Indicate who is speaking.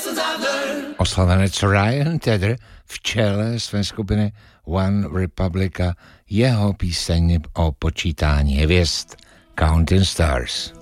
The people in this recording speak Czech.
Speaker 1: Oslavenec Ryan Tedder v čele své skupiny One Republic a jeho píseň o počítání hvězd Counting Stars.